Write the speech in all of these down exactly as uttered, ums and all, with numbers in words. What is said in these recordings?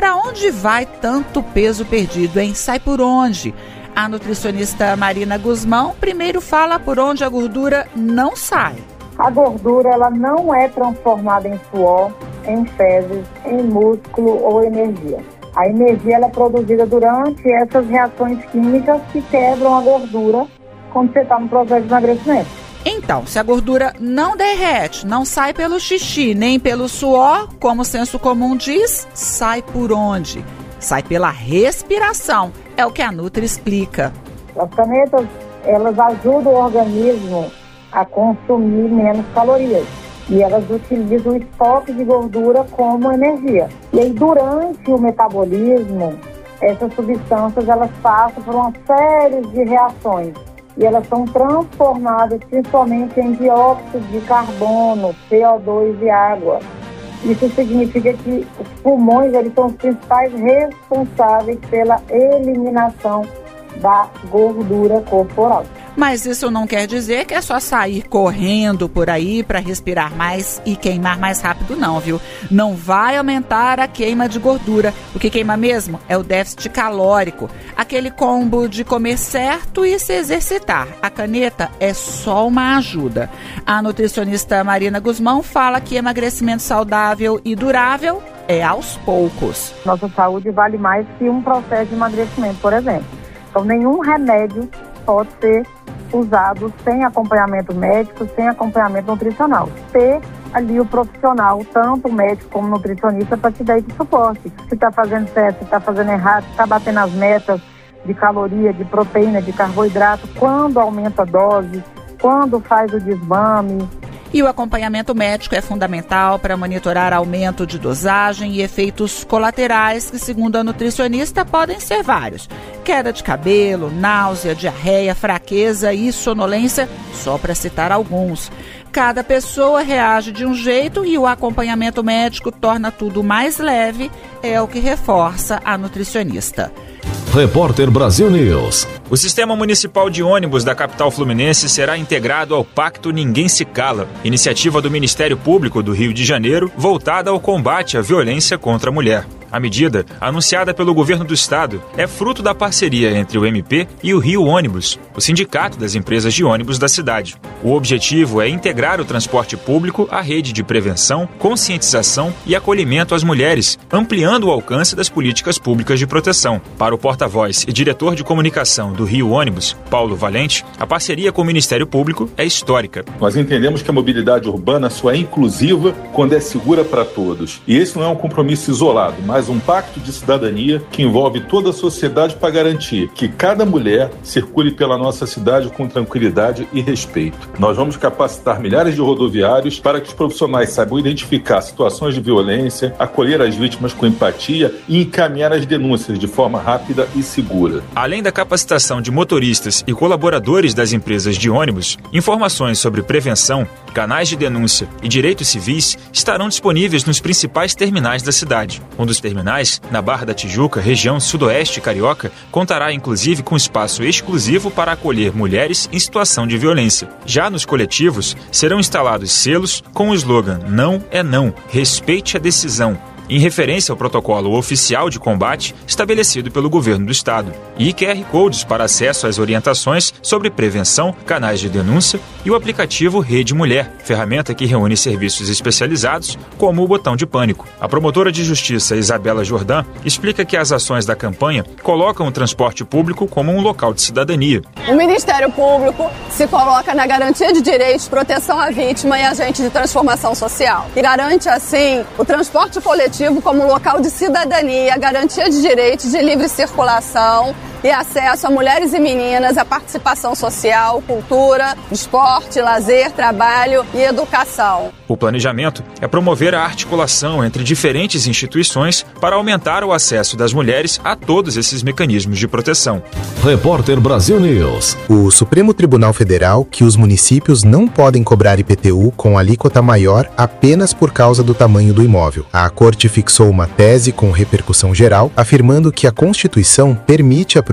para onde vai tanto peso perdido, hein? Sai por onde? A nutricionista Marina Guzmão primeiro fala por onde a gordura não sai. A gordura ela não é transformada em suor, em fezes, em músculo ou energia. A energia ela é produzida durante essas reações químicas que quebram a gordura quando você está no processo de emagrecimento. Então, se a gordura não derrete, não sai pelo xixi, nem pelo suor, como o senso comum diz, sai por onde? Sai pela respiração, é o que a Nutri explica. As canetas, elas ajudam o organismo a consumir menos calorias. E elas utilizam o estoque de gordura como energia. E aí, durante o metabolismo, essas substâncias elas passam por uma série de reações. E elas são transformadas principalmente em dióxido de carbono, C O dois e água. Isso significa que os pulmões eles são os principais responsáveis pela eliminação da gordura corporal. Mas isso não quer dizer que é só sair correndo por aí para respirar mais e queimar mais rápido não, viu? Não vai aumentar a queima de gordura. O que queima mesmo é o déficit calórico. Aquele combo de comer certo e se exercitar. A caneta é só uma ajuda. A nutricionista Marina Guzmão fala que emagrecimento saudável e durável é aos poucos. Nossa saúde vale mais que um processo de emagrecimento, por exemplo. Então, nenhum remédio pode ser usado sem acompanhamento médico, sem acompanhamento nutricional. Ter ali o profissional, tanto o médico como o nutricionista, para te dar esse suporte. Se está fazendo certo, se está fazendo errado, se está batendo as metas de caloria, de proteína, de carboidrato, quando aumenta a dose, quando faz o desmame. E o acompanhamento médico é fundamental para monitorar aumento de dosagem e efeitos colaterais que, segundo a nutricionista, podem ser vários. Queda de cabelo, náusea, diarreia, fraqueza e sonolência, só para citar alguns. Cada pessoa reage de um jeito e o acompanhamento médico torna tudo mais leve, é o que reforça a nutricionista. Repórter Brasil News. O sistema municipal de ônibus da capital fluminense será integrado ao Pacto Ninguém Se Cala, iniciativa do Ministério Público do Rio de Janeiro voltada ao combate à violência contra a mulher. A medida, anunciada pelo governo do estado, é fruto da parceria entre o M P e o Rio Ônibus, o sindicato das empresas de ônibus da cidade. O objetivo é integrar o transporte público à rede de prevenção, conscientização e acolhimento às mulheres, ampliando o alcance das políticas públicas de proteção. Para o porta-voz e diretor de comunicação do Rio Ônibus, Paulo Valente, a parceria com o Ministério Público é histórica. Nós entendemos que a mobilidade urbana só é inclusiva quando é segura para todos. E esse não é um compromisso isolado, mas um pacto de cidadania que envolve toda a sociedade para garantir que cada mulher circule pela nossa cidade com tranquilidade e respeito. Nós vamos capacitar milhares de rodoviários para que os profissionais saibam identificar situações de violência, acolher as vítimas com empatia e encaminhar as denúncias de forma rápida e segura. Além da capacitação de motoristas e colaboradores das empresas de ônibus, informações sobre prevenção, canais de denúncia e direitos civis estarão disponíveis nos principais terminais da cidade. Um dos terminais, na Barra da Tijuca, região sudoeste carioca, contará inclusive com espaço exclusivo para acolher mulheres em situação de violência. Já nos coletivos, serão instalados selos com o slogan "Não é não, respeite a decisão", em referência ao protocolo oficial de combate estabelecido pelo governo do estado, e Q R Codes para acesso às orientações sobre prevenção, canais de denúncia e o aplicativo Rede Mulher, ferramenta que reúne serviços especializados como o botão de pânico. A promotora de justiça Isabela Jordan explica que as ações da campanha colocam o transporte público como um local de cidadania. O Ministério Público se coloca na garantia de direitos, proteção à vítima e agente de transformação social, e garante assim o transporte coletivo como local de cidadania, garantia de direitos de livre circulação e acesso a mulheres e meninas, a participação social, cultura, esporte, lazer, trabalho e educação. O planejamento é promover a articulação entre diferentes instituições para aumentar o acesso das mulheres a todos esses mecanismos de proteção. Repórter Brasil News. O Supremo Tribunal Federal que os municípios não podem cobrar I P T U com alíquota maior apenas por causa do tamanho do imóvel. A Corte fixou uma tese com repercussão geral, afirmando que a Constituição permite a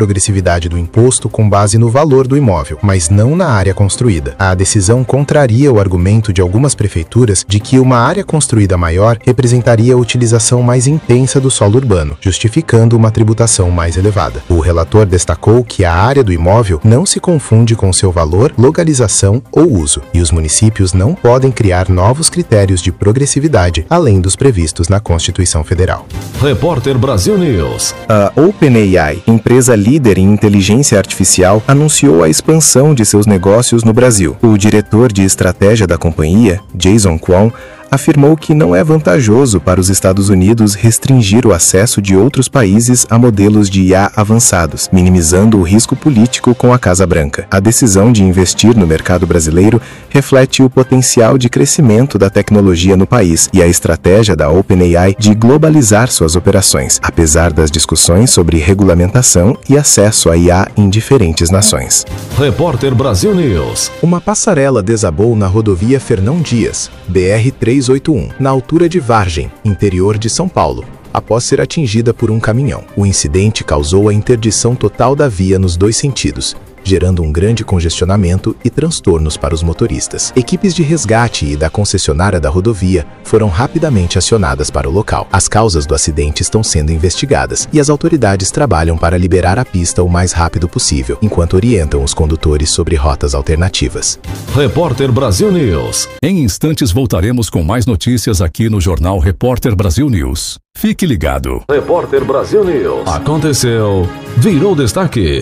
progressividade do imposto com base no valor do imóvel, mas não na área construída. A decisão contraria o argumento de algumas prefeituras de que uma área construída maior representaria a utilização mais intensa do solo urbano, justificando uma tributação mais elevada. O relator destacou que a área do imóvel não se confunde com seu valor, localização ou uso, e os municípios não podem criar novos critérios de progressividade além dos previstos na Constituição Federal. Repórter Brasil News. A OpenAI, empresa líder em inteligência artificial, anunciou a expansão de seus negócios no Brasil. O diretor de estratégia da companhia, Jason Kwon, afirmou que não é vantajoso para os Estados Unidos restringir o acesso de outros países a modelos de I A avançados, minimizando o risco político com a Casa Branca. A decisão de investir no mercado brasileiro reflete o potencial de crescimento da tecnologia no país e a estratégia da OpenAI de globalizar suas operações, apesar das discussões sobre regulamentação e acesso a I A em diferentes nações. Repórter Brasil News. Uma passarela desabou na rodovia Fernão Dias, B R trezentos e oitenta e um, na altura de Vargem, interior de São Paulo, após ser atingida por um caminhão. O incidente causou a interdição total da via nos dois sentidos, gerando um grande congestionamento e transtornos para os motoristas. Equipes de resgate e da concessionária da rodovia foram rapidamente acionadas para o local. As causas do acidente estão sendo investigadas e as autoridades trabalham para liberar a pista o mais rápido possível, enquanto orientam os condutores sobre rotas alternativas. Repórter Brasil News. Em instantes voltaremos com mais notícias aqui no Jornal Repórter Brasil News. Fique ligado. Repórter Brasil News. Aconteceu, virou destaque.